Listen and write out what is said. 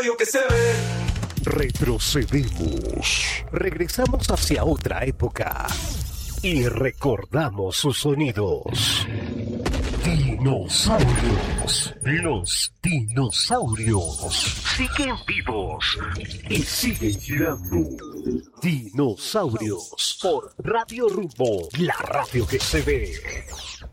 radio que se ve. Retrocedemos, regresamos hacia otra época y recordamos sus sonidos. Dinosaurios, los dinosaurios siguen vivos y siguen girando. Dinosaurios por Radio Rumbo, la radio que se ve.